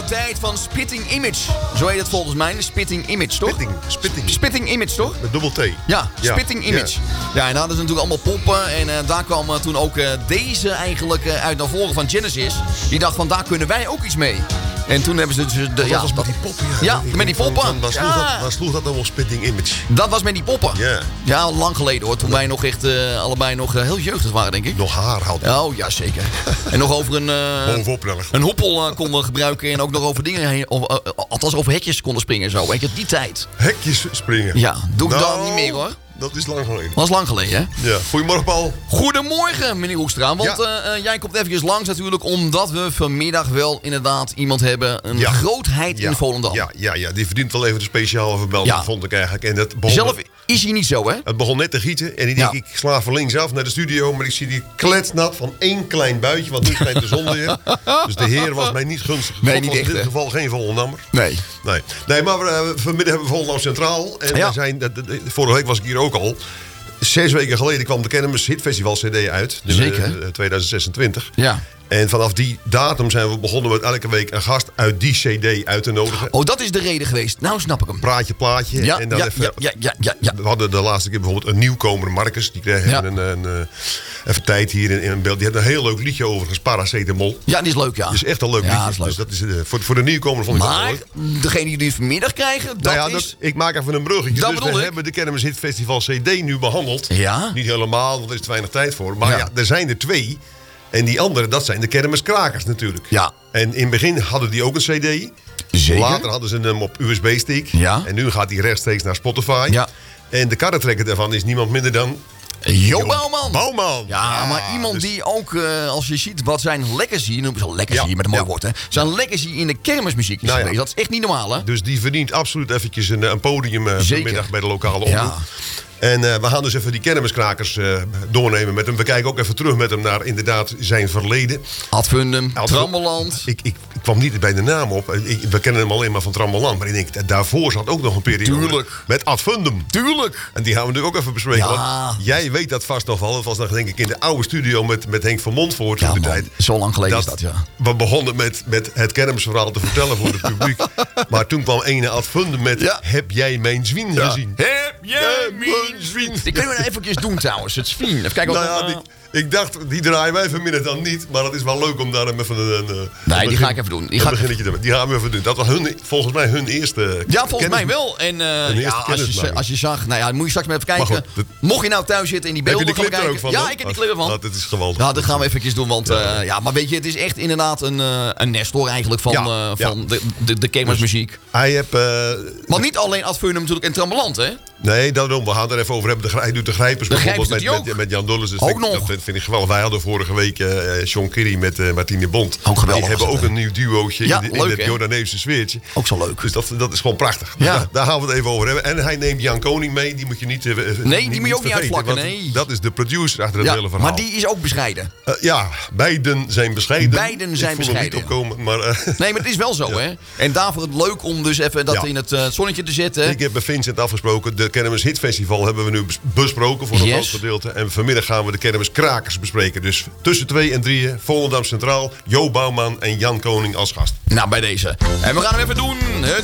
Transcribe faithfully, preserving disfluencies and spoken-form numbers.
tijd van Spitting Image. Zo heet het volgens mij. Spitting Image, toch? Spitting. Spitting. Spitting Image, toch? Met dubbel T. Ja, Ja. Spitting Image. Ja, ja en daar hadden ze natuurlijk allemaal poppen. En uh, daar kwam uh, toen ook uh, deze eigenlijk uh, uit naar voren van Genesis. Die dacht van, daar kunnen wij ook iets mee. En toen hebben ze... Dus de, dat ja, was met dat, die poppen, ja. Ja, Ik met die van- poppen. van- Waar sloeg, Ja. dat, waar sloeg dat dan op Spitting Image? Dat was met die poppen. Ja. Ja, lang geleden hoor. Toen wij nog echt uh, allebei nog uh, heel jeugdig waren, denk ik. Nog haar hadden. Oh, ja, zeker. En nog over een... Uh, Bovenop knallig. een hoppel uh, konden gebruiken. En ook nog over dingen heen... Of, uh, althans, over hekjes konden springen en zo. Weet je, die tijd. Hekjes springen. Ja, doe ik Nou, dan niet meer hoor. Dat is lang geleden. Dat was lang geleden, hè? Ja. Goedemorgen, Paul. Goedemorgen, meneer Hoekstra. Want Ja. uh, uh, jij komt eventjes langs natuurlijk... omdat we vanmiddag wel inderdaad iemand hebben... een Ja. grootheid Ja. in Volendam. Ja, ja, ja, die verdient wel even de speciale vermelding, Ja. vond ik eigenlijk. En dat begon, Zelf is hij niet zo, hè? Het begon net te gieten en ik denk, Ja. ik sla van linksaf naar de studio... maar ik zie die kletsnat van één klein buitje, want nu schijnt de zon weer. Dus de heer was mij niet gunstig. Nee, God niet was echt, in dit hè? geval geen Volendammer. Nee. Nee, nee maar uh, vanmiddag hebben we Volendam Centraal. En Ja. we zijn, de, de- de- vorige week was ik hier ook al... Zes weken geleden kwam de Kermis Hitfestival C D uit. De, Zeker. uh, tweeduizend zesentwintig. Ja. En vanaf die datum zijn we begonnen met elke week een gast uit die C D uit te nodigen. Oh, dat is de reden geweest. Nou snap ik hem. Praatje, plaatje. Ja, en dan ja, even, ja, ja, ja, ja, ja. We hadden de laatste keer bijvoorbeeld een nieuwkomer, Marcus. Die kreeg Ja. even, een, een, eh, even tijd hier in, in beeld. Die had een heel leuk liedje overigens, Paracetamol. Ja, die is leuk, ja. Dat is echt een leuk Ja, liedje. dat is leuk. Dus dat is, eh, voor, voor de nieuwkomer vond ik dat wel Maar leuk. degene die het vanmiddag krijgen, dat Nou ja, is... dat, ik maak even een bruggetje. Dat Dus bedoel we ik. hebben de Kermis Hit Festival C D nu behandeld. Ja. Niet helemaal, want er is te weinig tijd voor. Maar Ja. ja. er zijn er twee. En die andere, dat zijn de kermiskrakers natuurlijk. Ja. En in het begin hadden die ook een cd. Zeker. Later hadden ze hem op U S B-stick. Ja. En nu gaat hij rechtstreeks naar Spotify. Ja. En de karretrekker daarvan is niemand minder dan... Jo Bouwman. Bouwman. Ja, maar iemand dus- die ook, uh, als je ziet wat zijn legacy, noemen ze legacy Ja, met een mooi ja. woord, hè. Zijn legacy in de kermismuziek is Nou ja. geweest. Dat is echt niet normaal, hè. Dus die verdient absoluut eventjes een, een podium uh, Zeker. vanmiddag bij de lokale omroep. Ja. En uh, we gaan dus even die kermiskrakers uh, doornemen met hem. We kijken ook even terug met hem naar inderdaad zijn verleden. Ad Fundum, Ad- Trammeland. Ik, ik, ik kwam niet bij de naam op. Ik, we kennen hem alleen maar van Trammeland. Maar ik denk, daarvoor zat ook nog een periode. Tuurlijk. Met Ad Fundum. Tuurlijk. En die gaan we natuurlijk ook even bespreken. Ja. Want jij weet dat vast nog wel. Dat was nog denk ik in de oude studio met, met Henk van Montvoort. Ja, toen de man. tijd. Zo lang geleden is dat, ja. We begonnen met, met het kermisverhaal te vertellen voor het publiek. Maar toen kwam ene Ad Fundum met... Ja. Heb jij mijn zwien Ja. gezien? Heb jij mijn mijn zwien? Die kunnen we even doen trouwens, het Svien. Even kijken Nou wat ja, dan, die- ik dacht, die draaien wij vanmiddag dan niet. Maar het is wel leuk om daar even een... een een Nee, die begin- ga ik even doen. Die een ga ik- beginnetje te maken. Die gaan we even doen. Dat was hun, volgens mij hun eerste... Ja, volgens mij kennis- wel. En uh, eerste ja, als, je, kennismaking. als je zag, nou ja, moet je straks maar even kijken. Maar goed, dat- Mocht je nou thuis zitten en die Heb je beelden de clip gaan er ook kijken. van? Ja, ik heb die clip ervan. Dat, dat is geweldig. Ja, dat gaan we eventjes doen, want ja, uh, ja maar weet je, het is echt inderdaad een, uh, een Nestor eigenlijk van, Ja, uh, ja. van de, de, de kermismuziek. Hij heeft... eh, Maar niet alleen Ad Fundum natuurlijk en Trammeland, hè? Nee, daarom, we gaan er even over hebben. De, grij- hij doet de grijpers De bijvoorbeeld Grijpers met, doet hij met, ook. met Jan Dulles. Dus Ook vind, ik- nog. Dat vind ik geweldig. Wij hadden vorige week uh, Sean Kerry met uh, Martine Bond. Ook geweldig Die hebben was ook het, een nieuw duootje Ja, in, de- leuk, in het hè? Jordaneefse sfeertje. Ook zo leuk. Dus dat, dat is gewoon prachtig. Ja. Dus daar, daar gaan we het even over hebben. En hij neemt Jan Koning mee. Die moet je niet uh, Nee, die moet je ook niet vergeten, uitvlakken, want nee. Dat is de producer achter het Ja, hele verhaal. maar die is ook bescheiden. Uh, ja, beiden zijn bescheiden. Beiden zijn ik voel hem bescheiden. niet opkomen, maar... uh, Nee, maar het is wel zo, hè? En daarvoor het leuk om dus even dat Ja. in het uh, zonnetje te zetten. Ik heb met Vincent afgesproken. De Kermis Hit Festival hebben we nu bes- besproken voor een Yes. groot gedeelte. En vanmiddag gaan we de Kermis Krakers bespreken. Dus tussen twee en drieën, Volendam Centraal, Jo Bouwman en Jan Koning als gast. Nou, bij deze. En we gaan hem even doen. Het